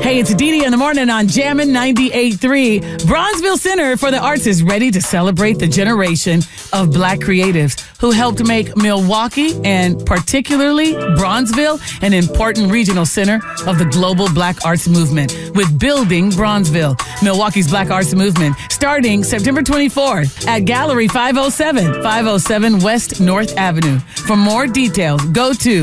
Hey, it's Dee Dee in the morning on Jammin' 98.3. Bronzeville Center for the Arts is ready to celebrate the generation of Black creatives who helped make Milwaukee and particularly Bronzeville an important regional center of the global Black arts movement with Building Bronzeville, Milwaukee's Black arts movement, starting September 24th at Gallery 507 West North Avenue. For more details, go to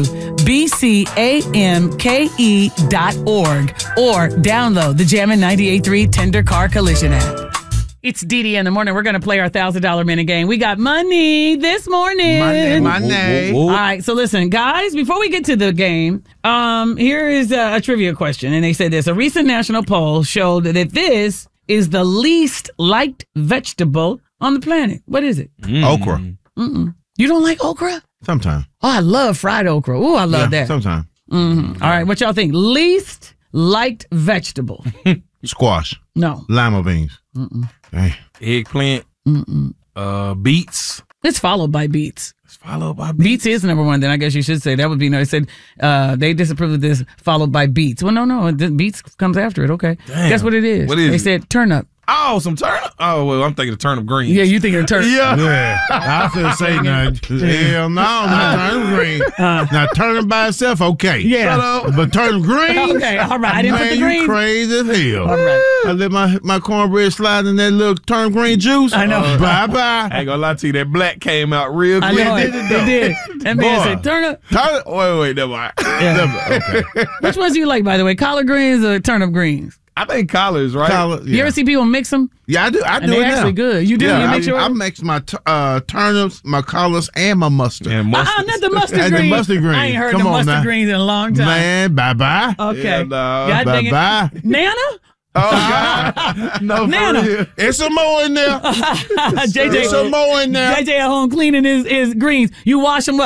bcamke.org or download the Jammin' 98.3 Tender Car Collision app. It's Dee Dee in the morning. We're going to play our $1,000 minute game. We got money this morning. Money. All right, so listen, guys, before we get to the game, here is a trivia question. And they said this. A recent national poll showed that this is the least liked vegetable on the planet. What is it? Okra. You don't like okra? Sometimes. Oh, I love fried okra. Oh, I love that. Sometimes. All right, what y'all think? Least liked vegetable. Squash. No. Lima beans. Dang. Eggplant. Beets. It's followed by beets. It's followed by beets. Beets is number one, then I guess you should say. That would be no. It said they disapprove of this, followed by beets. Well, no. Beets comes after it. Okay. Damn. Guess what it is? What is They it? said turnip. Oh, some turnip. Oh, well, I'm thinking of turnip greens. Yeah, you think of turnip. Yeah. I was going to say nothing. Hell no, not turnip green. Now, turnip by itself, okay. Yeah. Shut up. But turnip green? Okay, all right. I didn't put the Man, green. you crazy as hell. All right. I let my cornbread slide in that little turnip green juice. I know. Bye-bye. I ain't gonna lie to you, that black came out real I quick. know it. didn't It did. That man Boy. said turnip. Turnip? Wait, never mind. Okay. Which ones do you like, by the way? Collard greens or turnip greens? I think collards, right? Collard, You yeah. ever see people mix them? Yeah, I do. I And do they're it now. actually good. You do? Yeah, You mix yours? I mix my turnips, my collards, and my mustard. And mustard. Not the mustard And the greens. mustard greens. I ain't heard Come the on mustard now. greens in a long time. Man, bye-bye. Okay. Yeah, no. God dang it. Bye-bye. Nana? Oh, God. No, for Nana. real. It's some more in there. There's some JJ more in there. at home cleaning his greens. You wash them up.